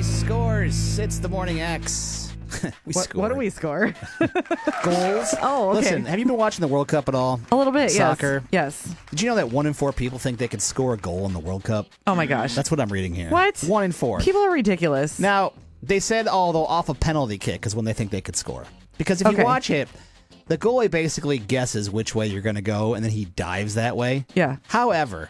Scores. It's the Morning X. What do we score? Goals. Oh, okay. Listen, have you been watching the World Cup at all? A little bit, Soccer. Yes. Did you know that 1 in 4 people think they can score a goal in the World Cup? Oh, my gosh. That's what I'm reading here. What? 1 in 4. People are ridiculous. Now, they said, they'll off a penalty kick is when they think they could score. Because if you Okay. watch it, the goalie basically guesses which way you're going to go, and then he dives that way. Yeah. However,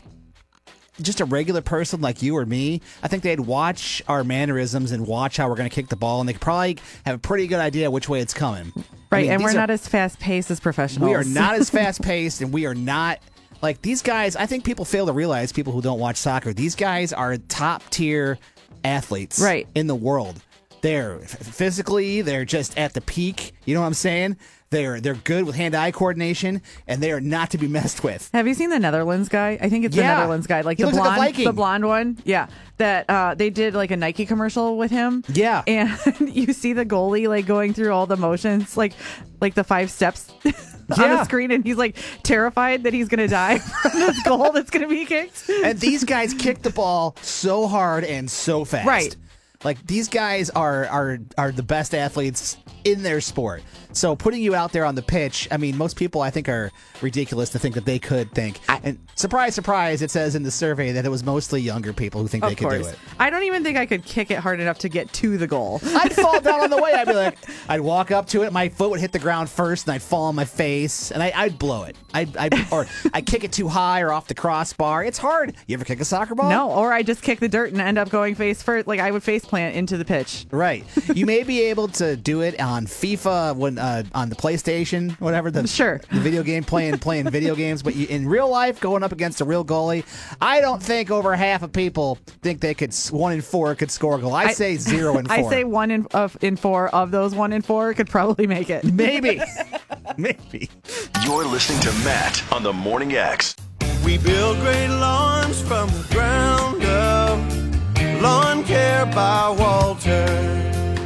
just a regular person like you or me, I think they'd watch our mannerisms and watch how we're going to kick the ball, and they could probably have a pretty good idea which way it's coming. Right, I mean, and we're these are- not as fast-paced as professionals. We are not as fast-paced, and we are not... Like, these guys, I think people fail to realize, people who don't watch soccer, these guys are top-tier athletes in the world. They're physically, they're just at the peak. You know what I'm saying? They're good with hand-eye coordination, and they are not to be messed with. Have you seen the Netherlands guy? I think it's the Netherlands guy, like He the looks like a blonde, Viking. the blonde one. Yeah, that they did like a Nike commercial with him. Yeah, and you see the goalie like going through all the motions, like the 5 steps on the screen, and he's like terrified that he's going to die from this goal that's going to be kicked. And these guys kick the ball so hard and so fast. Right. Like, these guys are the best athletes in their sport. So putting you out there on the pitch, I mean, most people I think are ridiculous to think that they could think. And surprise, surprise, it says in the survey that it was mostly younger people who think they could do it. I don't even think I could kick it hard enough to get to the goal. I'd fall down on the way. I'd be like, I'd walk up to it, my foot would hit the ground first, and I'd fall on my face, and I'd blow it. Or I'd kick it too high or off the crossbar. It's hard. You ever kick a soccer ball? No, or I just kick the dirt and end up going face first. Like I would face plant into the pitch. Right. You may be able to do it on FIFA, when on the PlayStation, whatever. The video game, playing video games. But in real life, going up against a real goalie, I don't think over half of people think they could 1 in 4 could score a goal. I say 0 in 4. I say 1 in 4 of those 1 in 4 could probably make it. Maybe. Maybe. You're listening to Matt on the Morning X. We build great lawns from the ground up. Lawn Care by Walter.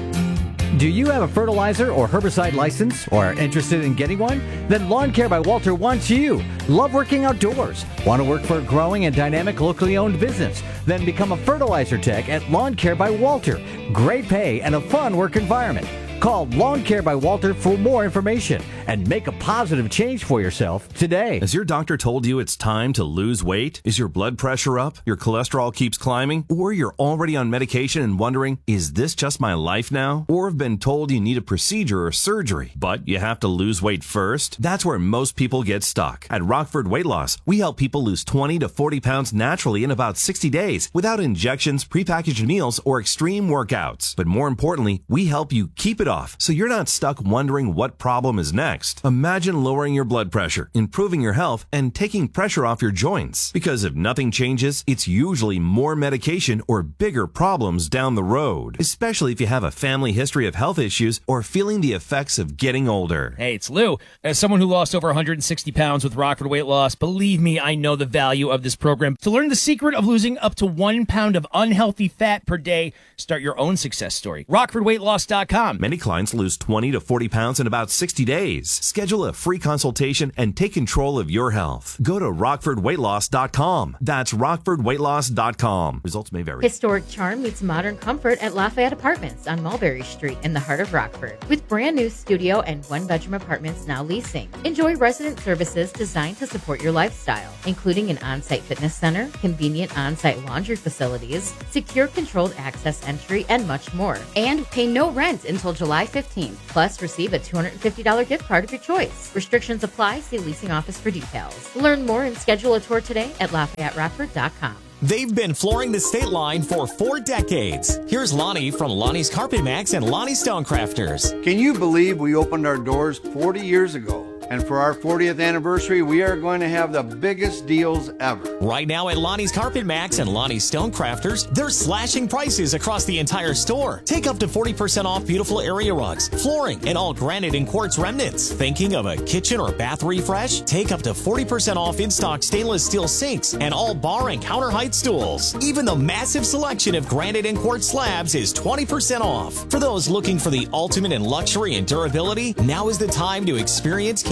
Do you have a fertilizer or herbicide license or are interested in getting one? Then Lawn Care by Walter wants you. Love working outdoors? Want to work for a growing and dynamic locally owned business? Then become a fertilizer tech at Lawn Care by Walter. Great pay and a fun work environment. Call Lawn Care by Walter for more information and make a positive change for yourself today. Has your doctor told you it's time to lose weight? Is your blood pressure up? Your cholesterol keeps climbing? Or you're already on medication and wondering, is this just my life now? Or have been told you need a procedure or surgery, but you have to lose weight first? That's where most people get stuck. At Rockford Weight Loss, we help people lose 20 to 40 pounds naturally in about 60 days without injections, prepackaged meals, or extreme workouts. But more importantly, we help you keep it off, so you're not stuck wondering what problem is next. Imagine lowering your blood pressure, improving your health, and taking pressure off your joints. Because if nothing changes, it's usually more medication or bigger problems down the road, especially if you have a family history of health issues or feeling the effects of getting older. Hey, it's Lou. As someone who lost over 160 pounds with Rockford Weight Loss, believe me, I know the value of this program. To learn the secret of losing up to 1 pound of unhealthy fat per day, start your own success story. RockfordWeightLoss.com. Many clients lose 20 to 40 pounds in about 60 days. Schedule a free consultation and take control of your health. Go to RockfordWeightLoss.com. That's RockfordWeightLoss.com. Results may vary. Historic charm meets modern comfort at Lafayette Apartments on Mulberry Street in the heart of Rockford. With brand new studio and 1-bedroom apartments now leasing. Enjoy resident services designed to support your lifestyle, including an on-site fitness center, convenient on-site laundry facilities, secure controlled access entry, and much more. And pay no rent until July 15th. Plus, receive a $250 gift card of your choice. Restrictions apply. See leasing office for details. Learn more and schedule a tour today at LafayetteRockford.com. They've been flooring the state line for 4 decades. Here's Lonnie from Lonnie's Carpet Max and Lonnie Stonecrafters. Can you believe we opened our doors 40 years ago? And for our 40th anniversary, we are going to have the biggest deals ever. Right now at Lonnie's Carpet Max and Lonnie's Stonecrafters, they're slashing prices across the entire store. Take up to 40% off beautiful area rugs, flooring, and all granite and quartz remnants. Thinking of a kitchen or bath refresh? Take up to 40% off in-stock stainless steel sinks and all bar and counter height stools. Even the massive selection of granite and quartz slabs is 20% off. For those looking for the ultimate in luxury and durability, now is the time to experience Carolina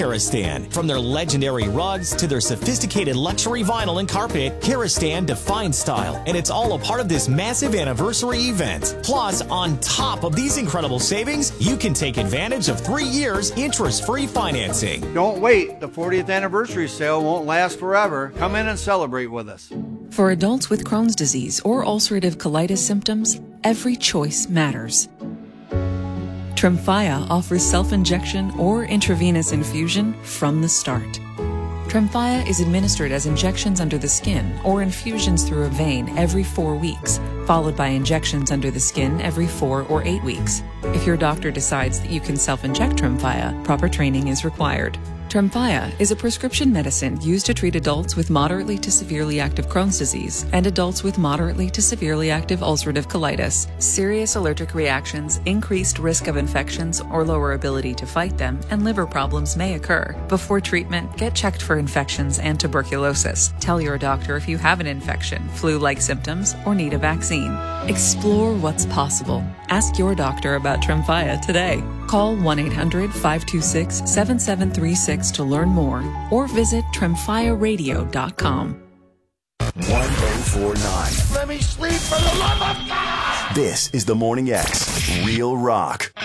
Karastan. From their legendary rugs to their sophisticated luxury vinyl and carpet, Karastan defines style, and it's all a part of this massive anniversary event. Plus, on top of these incredible savings, you can take advantage of 3 years interest-free financing. Don't wait. The 40th anniversary sale won't last forever. Come in and celebrate with us. For adults with Crohn's disease or ulcerative colitis symptoms, every choice matters. Tremfya offers self-injection or intravenous infusion from the start. Tremfya is administered as injections under the skin or infusions through a vein every 4 weeks, followed by injections under the skin every 4 or 8 weeks. If your doctor decides that you can self-inject Tremfya, proper training is required. Tremfya is a prescription medicine used to treat adults with moderately to severely active Crohn's disease and adults with moderately to severely active ulcerative colitis. Serious allergic reactions, increased risk of infections or lower ability to fight them, and liver problems may occur. Before treatment, get checked for infections and tuberculosis. Tell your doctor if you have an infection, flu-like symptoms, or need a vaccine. Explore what's possible. Ask your doctor about Tremfya today. Call 1-800-526-7736 to learn more or visit tremfyaradio.com. 1049. Let me sleep for the love of God! This is the Morning X Real Rock.